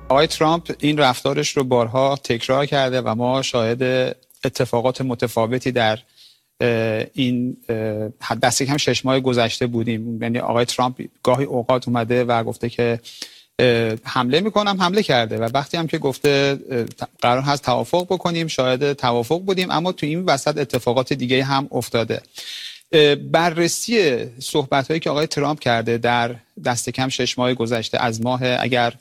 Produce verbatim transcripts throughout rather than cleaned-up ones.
آقای ترامپ این رفتارش رو بارها تکرار کرده و ما شاهد اتفاقات متفاوتی در این دست کم شش ماه گذشته بودیم. یعنی آقای ترامپ گاهی اوقات اومده و گفته که حمله میکنم، حمله کرده، و وقتی هم که گفته قرار هست توافق بکنیم شاهد توافق بودیم، اما تو این وسط اتفاقات دیگه هم افتاده. بررسی صحبت‌هایی که آقای ترامپ کرده در دست کم شش ماه گذشته، از ماه اگر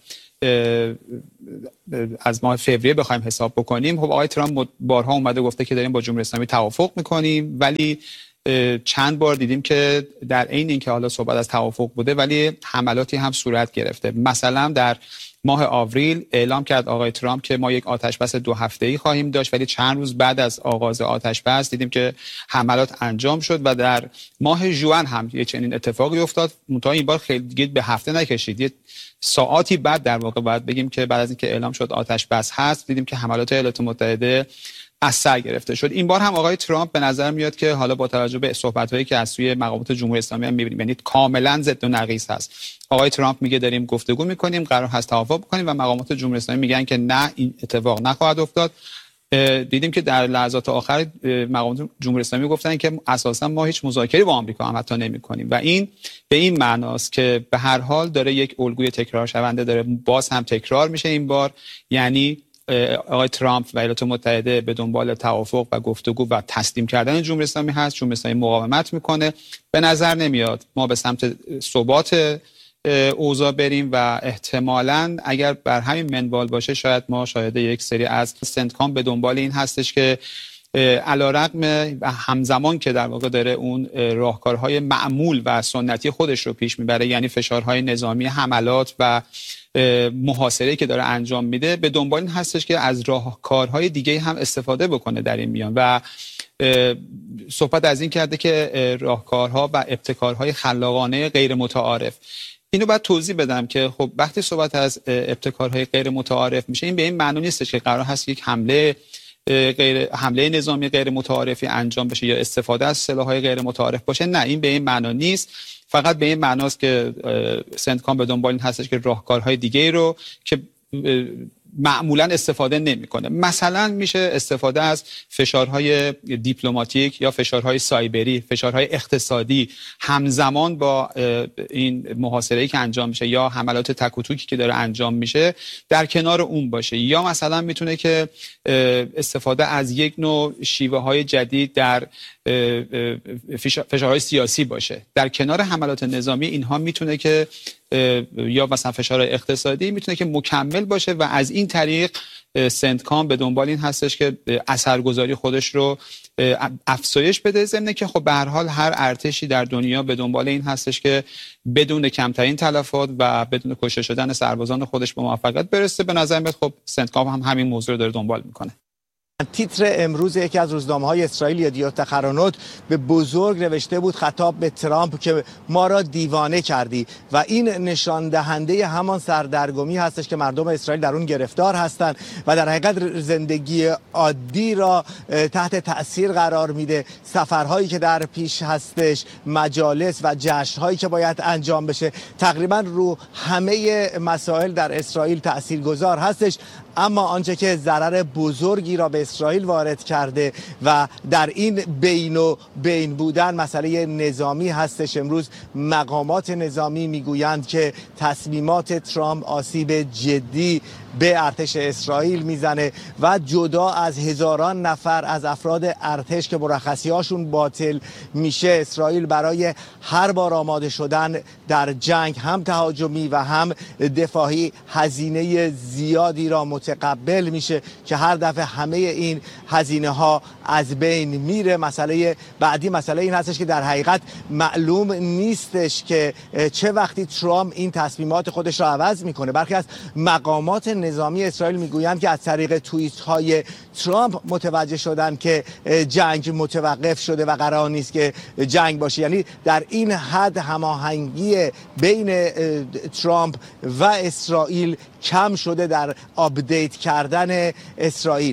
از ماه فوریه بخوایم حساب بکنیم، خب آقای ترامپ بارها اومده گفته که داریم با جمهوری اسلامی توافق میکنیم، ولی چند بار دیدیم که در عین اینکه حالا صحبت از توافق بوده ولی حملاتی هم صورت گرفته. مثلا در ماه آوریل اعلام کرد آقای ترامپ که ما یک آتشبس دو هفته‌ای خواهیم داشت، ولی چند روز بعد از آغاز آتشبس دیدیم که حملات انجام شد و در ماه ژوئن هم یک چنین اتفاقی افتاد. منتها این بار خیلی دیگه به هفته نکشید، یه ساعاتی بعد در واقع باید بگیم که بعد از اینکه اعلام شد آتشبس هست، دیدیم که حملات ایالات متحده از سر گرفته شد. این بار هم آقای ترامپ به نظر میاد که حالا با توجه به صحبت‌هایی که از سوی مقامات جمهوری اسلامی هم می‌بینیم، یعنی کاملا ضد و نقیض هست. آقای ترامپ میگه داریم گفتگو می‌کنیم، قرار هست توافق بکنیم، و مقامات جمهوری اسلامی میگن که نه، این اتفاق نخواهد افتاد. دیدیم که در لحظات آخر مقامات جمهوری اسلامی گفتن که اساسا ما هیچ مذاکره با آمریکا هم حتی نمی‌کنیم، و این به این معناست که به هر حال داره یک الگوی تکرار شونده داره باز هم تکرار میشه این بار. یعنی آقای ترامپ و ایالات متحده به دنبال توافق و گفتگو و تسلیم کردن جمهوری اسلامی هست، جمهوری اسلامی مقاومت میکنه. به نظر نمیاد ما به سمت ثبات اوضاع بریم و احتمالاً اگر بر همین منوال باشه شاید ما شاهد یک سری از سنتکام به دنبال این هستش که علیرغم و همزمان که در واقع داره اون راهکارهای معمول و سنتی خودش رو پیش میبره، یعنی فشارهای نظامی، حملات و محاصره که داره انجام میده، به دنبال این هستش که از راهکارهای دیگه هم استفاده بکنه در این میان، و صحبت از این کرده که راهکارها و ابتکارهای خلاقانه غیر متعارف. اینو باید توضیح بدم که خب وقتی صحبت از ابتکارهای غیر متعارف میشه، این به این معنی نیستش که قرار هست یک حمله غیر حمله نظامی غیر متعارفی انجام بشه یا استفاده از سلاح‌های غیر متعارف باشه. نه، این به این معنی نیست. فقط به این معناست که سنتکام به دنبال این هستش که راهکارهای دیگه رو که معمولا استفاده نمیکنه، مثلا میشه استفاده از فشارهای دیپلماتیک یا فشارهای سایبری، فشارهای اقتصادی همزمان با این محاصره‌ای که انجام میشه یا حملات تک و توکی که داره انجام میشه در کنار اون باشه، یا مثلا میتونه که استفاده از یک نوع شیوه های جدید در فشارهای سیاسی باشه. در کنار حملات نظامی اینها میتونه که یا مثلا فشار اقتصادی میتونه که مکمل باشه، و از این طریق سنتکام به دنبال این هستش که اثرگذاری خودش رو افزایش بده، ضمن که خب به هر حال هر ارتشی در دنیا به دنبال این هستش که بدون کمترین تلفات و بدون کشته شدن سربازان خودش به موفقیت برسه. به نظر میاد خب سنتکام هم همین موضوع رو داره دنبال میکنه. تیتر امروز یکی از روزنامه‌های اسرائیل یدیوت اخرونوت به بزرگ نوشته بود خطاب به ترامپ که ما را دیوانه کردی، و این نشان دهنده همان سردرگمی هستش که مردم اسرائیل در اون گرفتار هستند و در حقیقت زندگی عادی را تحت تأثیر قرار میده. سفرهایی که در پیش هستش، مجالس و جشن‌هایی که باید انجام بشه، تقریبا رو همه مسائل در اسرائیل تأثیرگذار هستش. اما آنچه که ضرر بزرگی را به اسرائیل وارد کرده و در این بین و بین بودن مسئله نظامی هستش. امروز مقامات نظامی میگویند که تصمیمات ترامپ آسیب جدی به ارتش اسرائیل میزنه و جدا از هزاران نفر از افراد ارتش که مرخصی هاشون باطل میشه، اسرائیل برای هر بار آماده شدن در جنگ هم تهاجمی و هم دفاعی هزینه زیادی را متقبل میشه که هر دفعه همه این هزینه ها از بین میره. مسئله بعدی مسئله این هستش که در حقیقت معلوم نیستش که چه وقتی ترامپ این تصمیمات خودش را عوض میکنه. برخی از مقامات نظامی اسرائیل میگویند که از طریق توییت های ترامپ متوجه شدن که جنگ متوقف شده و قرار نیست که جنگ باشه. یعنی در این حد هماهنگی بین ترامپ و اسرائیل کم شده در آپدیت کردن اسرائیل. از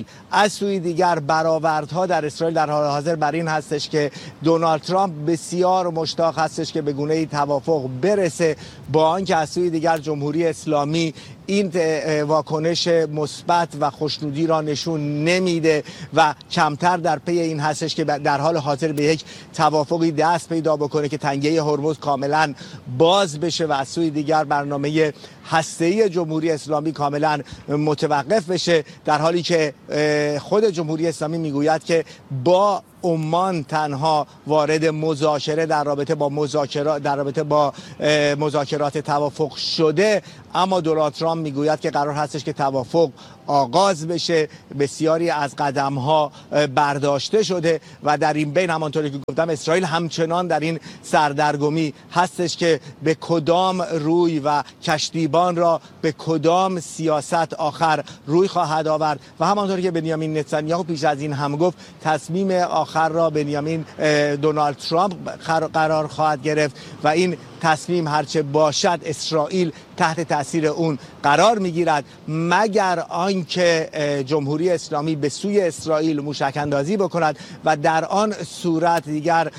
از سوی دیگر برآوردها در اسرائیل در حال حاضر بر این هستش که دونالد ترامپ بسیار مشتاق هستش که به گونه‌ای توافق برسه، با آنکه از سوی دیگر جمهوری اسلامی این واکنش مثبت و خوشنودی را نشون نمیده و کمتر در پی این هستش که در حال حاضر به یک توافقی دست پیدا بکنه که تنگه هرمز کاملا باز بشه و از سوی دیگر برنامه هسته‌ای جمهوری اسلامی کاملا متوقف بشه، در حالی که خود جمهوری اسلامی میگوید که با عمان تنها وارد مذاکره در رابطه با مذاکرات در رابطه با مذاکرات توافق شده، اما دونالد ترامپ میگوید که قرار هستش که توافق آغاز بشه. بسیاری از قدم‌ها برداشته شده و در این بین همانطوری که گفتم اسرائیل همچنان در این سردرگمی هستش که به کدام روی و کشتیبان را به کدام سیاست آخر روی خواهد آورد و همانطوری که بنیامین نتانیاهو پیش از این هم گفت تصمیم آخر را بنیامین دونالد ترامپ قرار خواهد گرفت و این تصمیم هرچه باشد اسرائیل تحت تاثیر اون قرار میگیرد، مگر آنکه جمهوری اسلامی به سوی اسرائیل موشک اندازی بکند و در آن صورت دیگر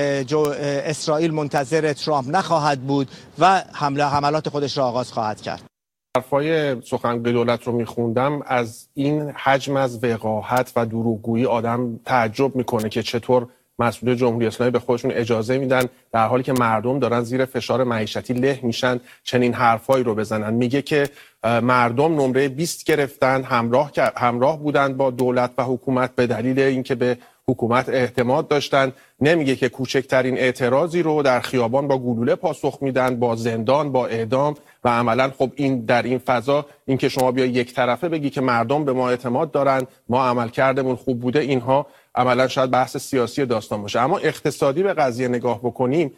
اسرائیل منتظر ترامپ نخواهد بود و حمله حملات خودش را آغاز خواهد کرد. حرفای سخنگوی دولت رو میخوندم، از این حجم از وقاحت و دروغگویی آدم تعجب میکنه که چطور مسئول جمهوری اسلامی به خودشون اجازه میدن در حالی که مردم دارن زیر فشار معیشتی له میشن چنین حرفایی رو بزنن. میگه که مردم نمره بیست گرفتن، همراه همراه بودن با دولت و حکومت به دلیل اینکه به حکومت اعتماد داشتن. نمیگه که کوچکترین اعتراضی رو در خیابان با گلوله پاسخ میدن، با زندان، با اعدام و عملا خب این در این فضا این که شما بیا یک طرفه بگی که مردم به ما اعتماد دارن، ما عملکردمون خوب بوده، اینها عملا شاید بحث سیاسی داستان باشه. اما اقتصادی به قضیه نگاه بکنیم،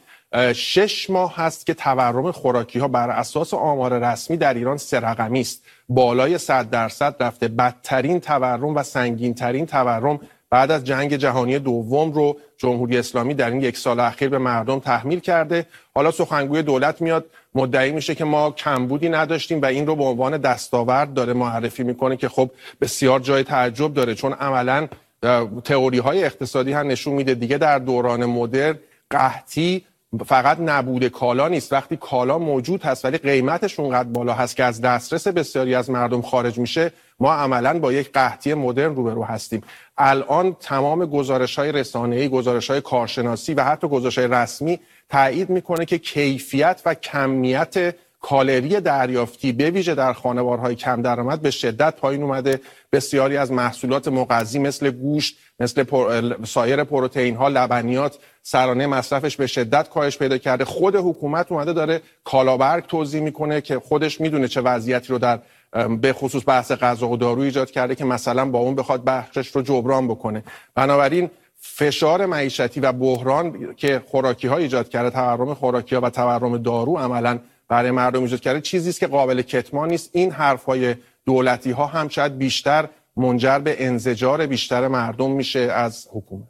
شش ماه هست که تورم خوراکی ها بر اساس آمار رسمی در ایران سه رقمی است، بالای صد درصد رفته. بدترین تورم و سنگین ترین تورم بعد از جنگ جهانی دوم رو جمهوری اسلامی در این یک سال اخیر به مردم تحمیل کرده. حالا سخنگوی دولت میاد مدعی میشه که ما کمبودی نداشتیم و این رو به عنوان دستاورد داره معرفی میکنه که خب بسیار جای تعجب داره، چون عملاً تئوری های اقتصادی هم نشون میده دیگه در دوران مدرن قحطی فقط نبود کالا نیست. وقتی کالا موجود هست ولی قیمتش اونقدر بالا هست که از دسترس بسیاری از مردم خارج میشه، ما عملاً با یک قحطی مدرن روبرو هستیم. الان تمام گزارش‌های رسانه‌ای، گزارش‌های کارشناسی و حتی گزارش‌های رسمی تایید میکنه که کیفیت و کمیت کالری دریافتی به ویژه در خانوارهای کم درآمد به شدت پایین اومده. بسیاری از محصولات مغذی مثل گوشت، مثل پر... سایر پروتئین ها، لبنیات، سرانه مصرفش به شدت کاهش پیدا کرده. خود حکومت اومده داره کالابرگ توزیع میکنه که خودش میدونه چه وضعیتی رو در به خصوص بحث غذا و دارو ایجاد کرده که مثلا با اون بخواد بخشش رو جبران بکنه. بنابراین فشار معیشتی و بحران که خوراکی ها ایجاد کرده، تورم خوراکی ها و تورم دارو عملاً برای مردم ایجاد کرده، چیزی است که قابل کتمان نیست. این حرفای دولتی ها هم شاید بیشتر منجر به انزجار بیشتر مردم میشه از حکومت.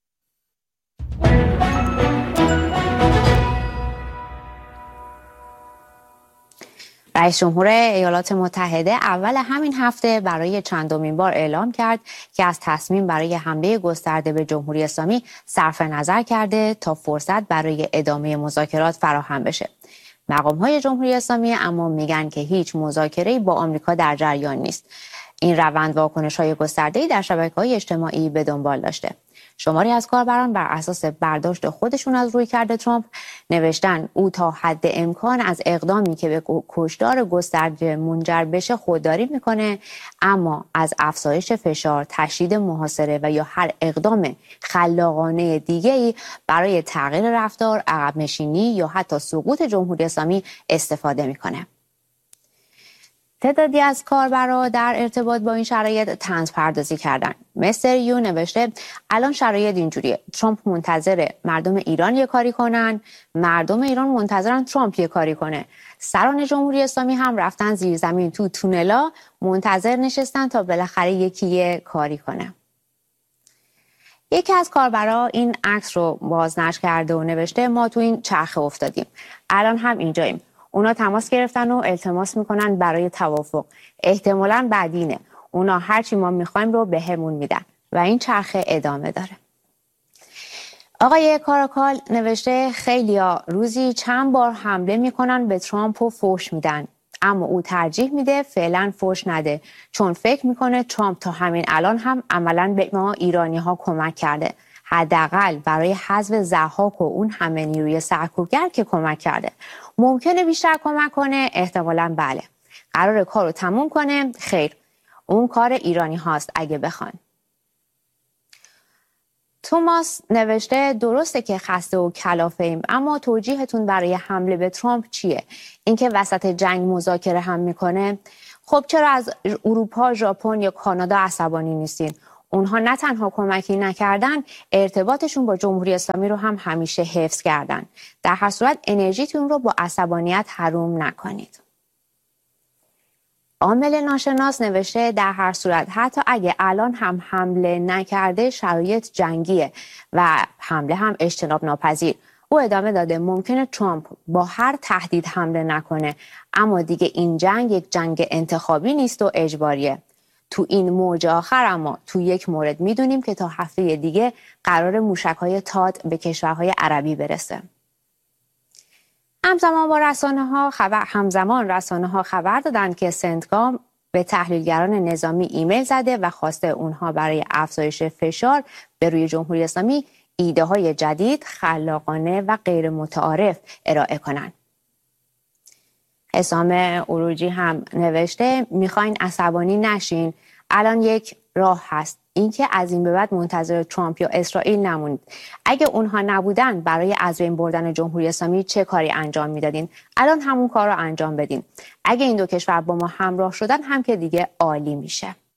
رئیس جمهور ایالات متحده اول همین هفته برای چندمین بار اعلام کرد که از تصمیم برای حمله گسترده به جمهوری اسلامی صرف نظر کرده تا فرصت برای ادامه مذاکرات فراهم بشه. مقام‌های جمهوری اسلامی اما میگن که هیچ مذاکره‌ای با آمریکا در جریان نیست. این روند واکنش‌های گسترده‌ای در شبکه‌های اجتماعی به دنبال داشته. شماری از کاربران بر اساس برداشت خودشون از رویکرد ترامپ نوشتن او تا حد امکان از اقدامی که به کشتار گسترده منجر بشه خودداری میکنه، اما از افزایش فشار، تشدید محاصره و یا هر اقدام خلاقانه دیگه‌ای برای تغییر رفتار، عقب نشینی یا حتی سقوط جمهوری اسلامی استفاده میکنه. تعدادی از کاربرا در ارتباط با این شرایط طنز پردازی کردن. مستر یو نوشته الان شرایط اینجوریه، ترامپ منتظر مردم ایران یه کاری کنن، مردم ایران منتظرن ترامپ یه کاری کنه. سران جمهوری اسلامی هم رفتن زیر زمین تو تونلا، منتظر نشستن تا بالاخره یکی یه کاری کنه. یکی از کاربرا این عکس رو بازنشر کرده و نوشته ما تو این چرخه افتادیم، الان هم اینجاییم. اونا تماس گرفتن و التماس میکنن برای توافق. احتمالاً بعدینه. اونا هرچی ما میخوایم رو بهمون میدن و این چرخه ادامه داره. آقای کاراکال نوشته خیلیا روزی چند بار حمله میکنن به ترامپ و فوش میدن، اما او ترجیح میده فعلا فوش نده چون فکر میکنه ترامپ تا همین الان هم عملاً به ما ایرانی ها کمک کرده. حداقل برای حذف ضحاک و اون همه نیروی سرکوبگر که کمک کرده. ممکنه بیشتر کمک کنه؟ احتمالاً بله. قراره کارو تموم کنه؟ خیر. اون کار ایرانی هاست اگه بخوان. توماس نوشته درسته که خسته و کلافه‌ایم، اما توجیهتون برای حمله به ترامپ چیه؟ اینکه وسط جنگ مذاکره هم میکنه؟ خب چرا از اروپا، ژاپن یا کانادا عصبانی نیستین؟ اونها نه تنها کمکی نکردن، ارتباطشون با جمهوری اسلامی رو هم همیشه حفظ کردن. در هر صورت انرژیتون رو با عصبانیت حروم نکنید. عامل ناشناس نوشته در هر صورت حتی اگه الان هم حمله نکرده شرایط جنگیه و حمله هم اجتناب ناپذیر. او ادامه داده ممکنه ترامپ با هر تهدید حمله نکنه، اما دیگه این جنگ یک جنگ انتخابی نیست و اجباریه. تو این موج آخر اما تو یک مورد میدونیم که تا هفته دیگه قرار موشک‌های تاد به کشورهای عربی برسه. همزمان با رسانه ها خبر همزمان رسانه ها خبر دادند که سنتکام به تحلیلگران نظامی ایمیل زده و خواسته اونها برای افزایش فشار به روی جمهوری اسلامی ایده های جدید، خلاقانه و غیر متعارف ارائه کنند. حسام عروجی هم نوشته میخواین عصبانی نشین، الان یک راه هست، اینکه از این به بعد منتظر ترامپ یا اسرائیل نمونید. اگه اونها نبودن برای از بین بردن جمهوری اسلامی چه کاری انجام میدادین؟ الان همون کار رو انجام بدین. اگه این دو کشور با ما همراه شدن هم که دیگه عالی میشه.